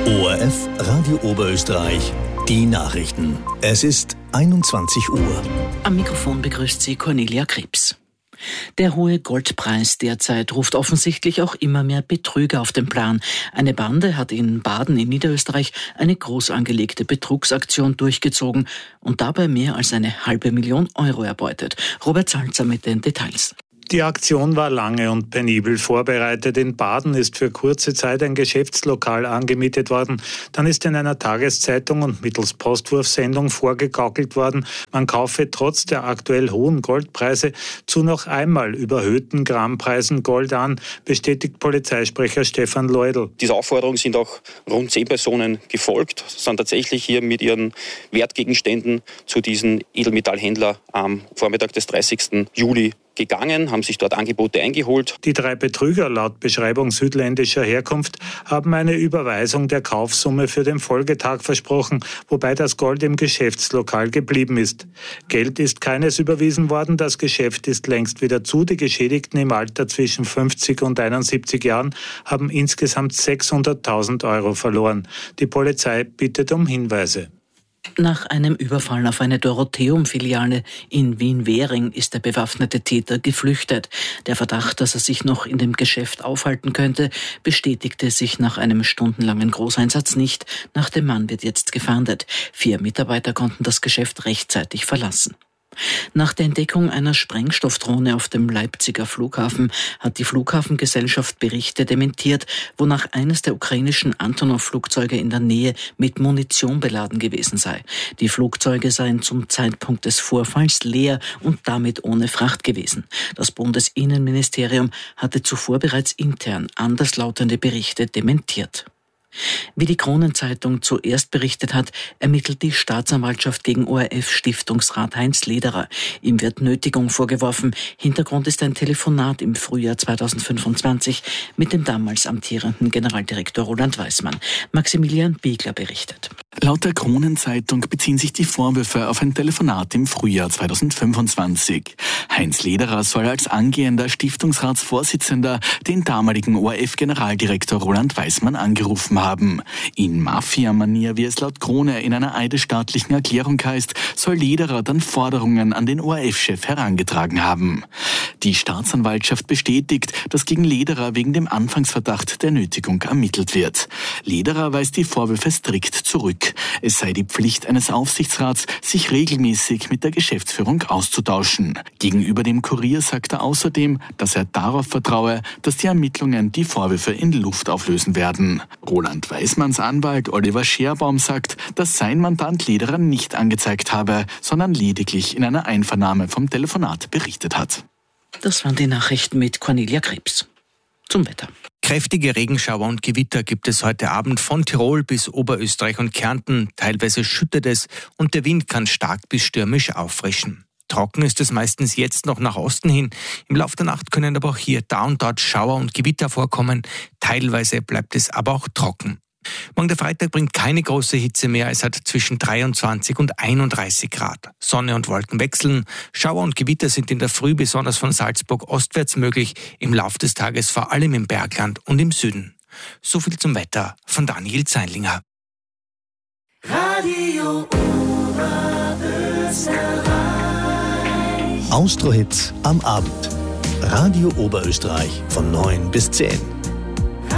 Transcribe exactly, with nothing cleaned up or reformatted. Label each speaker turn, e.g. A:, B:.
A: O R F Radio Oberösterreich, die Nachrichten. Es ist einundzwanzig Uhr.
B: Am Mikrofon begrüßt Sie Cornelia Krebs. Der hohe Goldpreis derzeit ruft offensichtlich auch immer mehr Betrüger auf den Plan. Eine Bande hat in Baden in Niederösterreich eine groß angelegte Betrugsaktion durchgezogen und dabei mehr als eine halbe Million Euro erbeutet. Robert Salzer mit den Details.
C: Die Aktion war lange und penibel vorbereitet. In Baden ist für kurze Zeit ein Geschäftslokal angemietet worden. Dann ist in einer Tageszeitung und mittels Postwurfsendung vorgegaukelt worden, man kaufe trotz der aktuell hohen Goldpreise zu noch einmal überhöhten Grammpreisen Gold an, bestätigt Polizeisprecher Stefan Leudl.
D: Dieser Aufforderung sind auch rund zehn Personen gefolgt, sind tatsächlich hier mit ihren Wertgegenständen zu diesem Edelmetallhändler am Vormittag des dreißigsten Juli gegangen, haben sich dort Angebote eingeholt.
C: Die drei Betrüger, laut Beschreibung südländischer Herkunft, haben eine Überweisung der Kaufsumme für den Folgetag versprochen, wobei das Gold im Geschäftslokal geblieben ist. Geld ist keines überwiesen worden, das Geschäft ist längst wieder zu. Die Geschädigten im Alter zwischen fünfzig und einundsiebzig Jahren haben insgesamt sechshunderttausend Euro verloren. Die Polizei bittet um Hinweise.
B: Nach einem Überfall auf eine Dorotheum-Filiale in Wien-Währing ist der bewaffnete Täter geflüchtet. Der Verdacht, dass er sich noch in dem Geschäft aufhalten könnte, bestätigte sich nach einem stundenlangen Großeinsatz nicht. Nach dem Mann wird jetzt gefahndet. Vier Mitarbeiter konnten das Geschäft rechtzeitig verlassen. Nach der Entdeckung einer Sprengstoffdrohne auf dem Leipziger Flughafen hat die Flughafengesellschaft Berichte dementiert, wonach eines der ukrainischen Antonov-Flugzeuge in der Nähe mit Munition beladen gewesen sei. Die Flugzeuge seien zum Zeitpunkt des Vorfalls leer und damit ohne Fracht gewesen. Das Bundesinnenministerium hatte zuvor bereits intern anderslautende Berichte dementiert. Wie die Kronenzeitung zuerst berichtet hat, ermittelt die Staatsanwaltschaft gegen O R F-Stiftungsrat Heinz Lederer. Ihm wird Nötigung vorgeworfen. Hintergrund ist ein Telefonat im Frühjahr zweitausendfünfundzwanzig mit dem damals amtierenden Generaldirektor Roland Weismann. Maximilian Biegler berichtet.
E: Laut der Kronenzeitung beziehen sich die Vorwürfe auf ein Telefonat im Frühjahr zweitausendfünfundzwanzig. Heinz Lederer soll als angehender Stiftungsratsvorsitzender den damaligen O R F-Generaldirektor Roland Weismann angerufen haben. In Mafia-Manier, wie es laut Krone in einer eidesstaatlichen Erklärung heißt, soll Lederer dann Forderungen an den O R F-Chef herangetragen haben. Die Staatsanwaltschaft bestätigt, dass gegen Lederer wegen dem Anfangsverdacht der Nötigung ermittelt wird. Lederer weist die Vorwürfe strikt zurück. Es sei die Pflicht eines Aufsichtsrats, sich regelmäßig mit der Geschäftsführung auszutauschen. Gegenüber dem Kurier sagt er außerdem, dass er darauf vertraue, dass die Ermittlungen die Vorwürfe in Luft auflösen werden. Roland Weismanns Anwalt Oliver Scherbaum sagt, dass sein Mandant Lederer nicht angezeigt habe, sondern lediglich in einer Einvernahme vom Telefonat berichtet hat.
B: Das waren die Nachrichten mit Cornelia Krebs. Zum Wetter.
F: Kräftige Regenschauer und Gewitter gibt es heute Abend von Tirol bis Oberösterreich und Kärnten. Teilweise schüttet es und der Wind kann stark bis stürmisch auffrischen. Trocken ist es meistens jetzt noch nach Osten hin. Im Laufe der Nacht können aber auch hier da und dort Schauer und Gewitter vorkommen. Teilweise bleibt es aber auch trocken. Morgen der Freitag bringt keine große Hitze mehr. Es hat zwischen dreiundzwanzig und einunddreißig Grad. Sonne und Wolken wechseln. Schauer und Gewitter sind in der Früh besonders von Salzburg ostwärts möglich. Im Laufe des Tages vor allem im Bergland und im Süden. So viel zum Wetter von Daniel Zeinlinger.
G: Radio Oberösterreich.
A: Austro-Hits am Abend. Radio Oberösterreich von neun bis zehn.